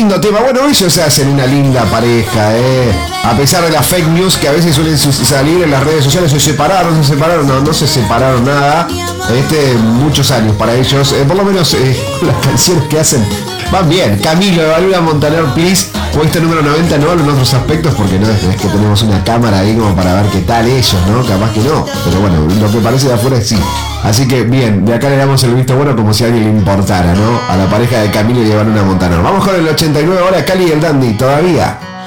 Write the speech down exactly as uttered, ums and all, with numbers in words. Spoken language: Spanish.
lindo tema. Bueno, ellos se hacen una linda pareja, eh. A pesar de las fake news que a veces suelen salir en las redes sociales, se separaron, se separaron, no, no se separaron nada. Este, muchos años para ellos, eh, por lo menos eh, las canciones que hacen van bien. Camilo, evalúa Montaner, please. Puesto número noventa, no en otros aspectos, porque no es, es que tenemos una cámara ahí como para ver qué tal ellos, ¿no? Capaz que no, pero bueno, lo que parece de afuera es sí. Así que bien, de acá le damos el visto bueno como si a alguien le importara, ¿no? A la pareja de Camilo y Evaluna Montaner. Vamos con el ochenta y nueve, ahora Cali y el Dandy, todavía.